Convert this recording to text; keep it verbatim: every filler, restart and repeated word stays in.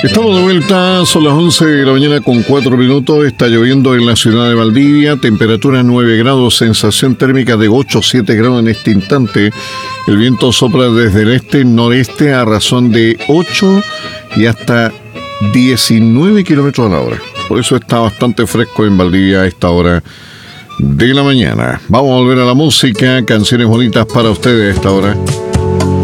Estamos de vuelta, son las once de la mañana con cuatro minutos, está lloviendo en la ciudad de Valdivia, temperatura nueve grados, sensación térmica de ocho a siete grados en este instante, el viento sopla desde el este-noreste a razón de ocho y hasta diecinueve kilómetros a la hora, por eso está bastante fresco en Valdivia a esta hora de la mañana. Vamos a volver a la música, canciones bonitas para ustedes a esta hora.